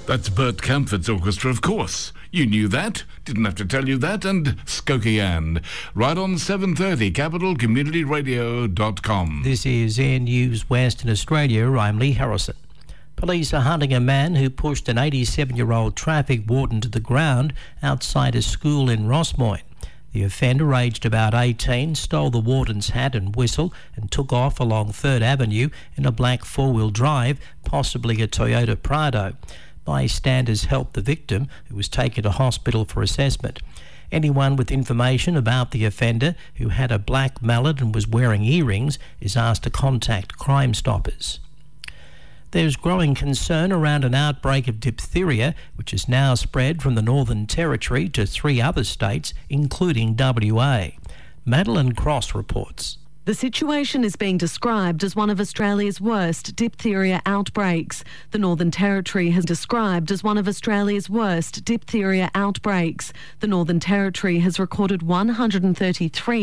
That's Bert Camford's orchestra, of course. You knew that. Didn't have to tell you that. And Skokie Ann. Right on 7:30, capitalcommunityradio.com. This is Air News Western Australia. I'm Lee Harrison. Police are hunting a man who pushed an 87-year-old traffic warden to the ground outside a school in Rossmoyne. The offender, aged about 18, stole the warden's hat and whistle and took off along 3rd Avenue in a black four-wheel drive, possibly a Toyota Prado. Bystanders helped the victim, who was taken to hospital for assessment. Anyone with information about the offender, who had a black mallet and was wearing earrings, is asked to contact Crime Stoppers. There's growing concern around an outbreak of diphtheria, which has now spread from the Northern Territory to 3 other states, including WA. Madeline Cross reports. The situation is being described as one of Australia's worst diphtheria outbreaks. The Northern Territory has described as one of Australia's worst diphtheria outbreaks. The Northern Territory has recorded 133